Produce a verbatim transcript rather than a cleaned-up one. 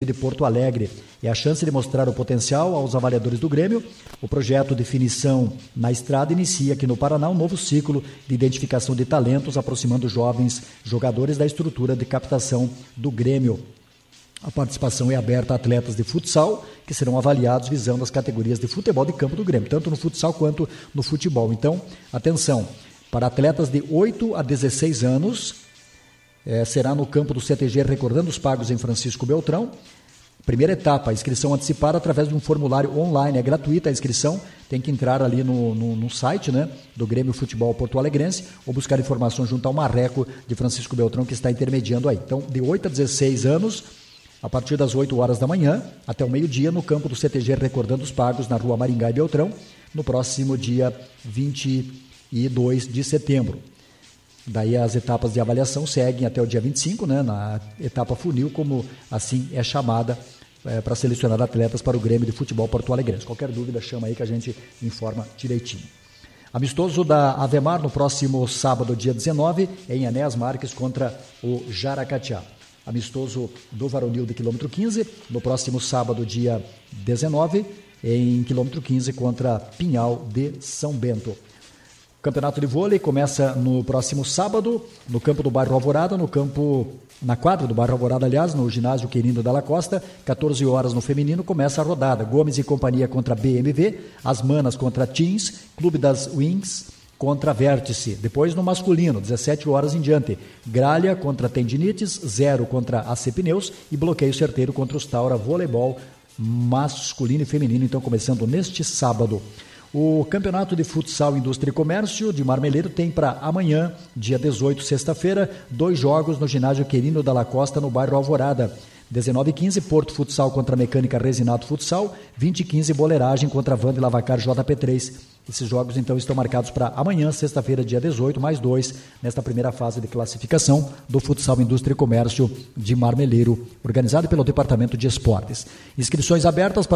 de Porto Alegre. É a chance de mostrar o potencial aos avaliadores do Grêmio. O projeto Definição na Estrada inicia aqui no Paraná um novo ciclo de identificação de talentos, aproximando jovens jogadores da estrutura de captação do Grêmio. A participação é aberta a atletas de futsal, que serão avaliados visando as categorias de futebol de campo do Grêmio, tanto no futsal quanto no futebol. Então, atenção, para atletas de oito a dezesseis anos, eh, será no campo do C T G Recordando os Pagos em Francisco Beltrão. Primeira etapa, a inscrição antecipada através de um formulário online, é gratuita a inscrição, tem que entrar ali no, no, no site, né, do Grêmio Futebol Porto Alegrense ou buscar informações junto ao Marreco de Francisco Beltrão, que está intermediando aí. Então, de oito a dezesseis anos, a partir das oito horas da manhã até o meio-dia, no campo do C T G Recordando os Pagos, na rua Maringá e Beltrão, no próximo dia vinte e dois de setembro. Daí as etapas de avaliação seguem até o dia vinte e cinco, né, na etapa funil, como assim é chamada, é, para selecionar atletas para o Grêmio de Futebol Porto Alegrense. Qualquer dúvida, chama aí que a gente informa direitinho. Amistoso da Avemar no próximo sábado, dia dezenove, em Enéas Marques contra o Jaracatiá. Amistoso do Varonil de quilômetro quinze, no próximo sábado, dia dezenove, em quilômetro quinze contra Pinhal de São Bento. O campeonato de vôlei começa no próximo sábado, no campo do bairro Alvorada, no campo, na quadra do bairro Alvorada, aliás, no ginásio Quirino Dalla Costa, quatorze horas no feminino, começa a rodada. Gomes e companhia contra B M V, As Manas contra Teams, Clube das Wings contra Vértice. Depois no masculino, dezessete horas em diante, Gralha contra Tendinites, Zero contra A C Pneus e Bloqueio Certeiro contra os Taura Voleibol masculino e feminino, então começando neste sábado. O Campeonato de Futsal, Indústria e Comércio de Marmeleiro tem para amanhã, dia dezoito, sexta-feira, dois jogos no ginásio Quirino Dalla Costa, no bairro Alvorada. dezenove e quinze, Porto Futsal contra Mecânica Resinato Futsal, vinte e quinze, Boleiragem contra Vanda e Lavacar J P três. Esses jogos, então, estão marcados para amanhã, sexta-feira, dia dezoito, mais dois, nesta primeira fase de classificação do Futsal Indústria e Comércio de Marmeleiro, organizado pelo Departamento de Esportes. Inscrições abertas para